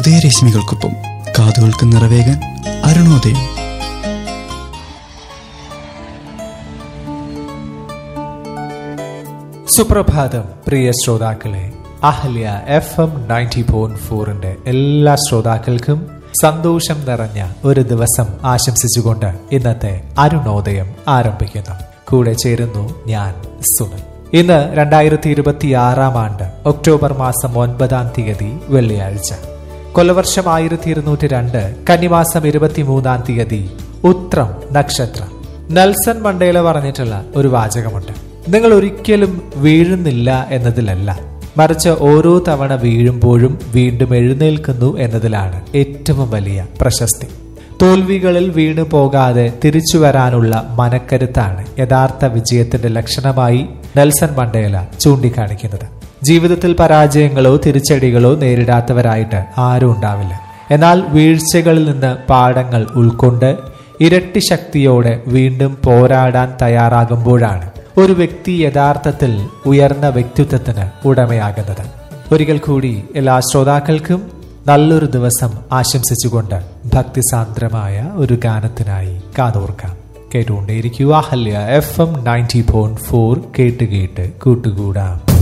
ഉദയരശ്മികൾക്കൊപ്പം കാതുകൾക്ക് നിറവേകാൻ അരുണോദയം. സുപ്രഭാതം പ്രിയ ശ്രോതാക്കളെ. അഹല്യ FM 90.4 എല്ലാ ശ്രോതാക്കൾക്കും സന്തോഷം നിറഞ്ഞ ഒരു ദിവസം ആശംസിച്ചുകൊണ്ട് ഇന്നത്തെ അരുണോദയം ആരംഭിക്കുന്നു. കൂടെ ചേരുന്നു ഞാൻ സുനിൽ. ഇന്ന് 2026 ആണ്ട് ഒക്ടോബർ മാസം 9 വെള്ളിയാഴ്ച. കൊല്ലവർഷം 1202, കന്നിമാസം 23 ഉത്രം നക്ഷത്രം. നെൽസൺ മണ്ടേല പറഞ്ഞിട്ടുള്ള ഒരു വാചകമുണ്ട്: നിങ്ങൾ ഒരിക്കലും വീഴുന്നില്ല എന്നതിലല്ല, മറിച്ച് ഓരോ തവണ വീഴുമ്പോഴും വീണ്ടും എഴുന്നേൽക്കുന്നു എന്നതിലാണ് ഏറ്റവും വലിയ പ്രശസ്തി. തോൽവികളിൽ വീണു പോകാതെ തിരിച്ചു വരാനുള്ള മനക്കരുത്താണ് യഥാർത്ഥ വിജയത്തിന്റെ ലക്ഷണമായി നെൽസൺ മണ്ടേല ചൂണ്ടിക്കാണിക്കുന്നത്. ജീവിതത്തിൽ പരാജയങ്ങളോ തിരിച്ചടികളോ നേരിടാത്തവരായിട്ട് ആരും ഉണ്ടാവില്ല. എന്നാൽ വീഴ്ചകളിൽ നിന്ന് പാഠങ്ങൾ ഉൾക്കൊണ്ട് ഇരട്ടി ശക്തിയോടെ വീണ്ടും പോരാടാൻ തയ്യാറാകുമ്പോഴാണ് ഒരു വ്യക്തി യഥാർത്ഥത്തിൽ ഉയർന്ന വ്യക്തിത്വത്തിന് ഉടമയാകുന്നത്. ഒരിക്കൽ കൂടി എല്ലാ ശ്രോതാക്കൾക്കും നല്ലൊരു ദിവസം ആശംസിച്ചുകൊണ്ട് ഭക്തിസാന്ദ്രമായ ഒരു ഗാനത്തിനായി കാതോർക്കാം. കേട്ടുകൊണ്ടേയിരിക്കുക അഹല്യ FM 90.4. കേട്ട് കൂട്ടുകൂടാം.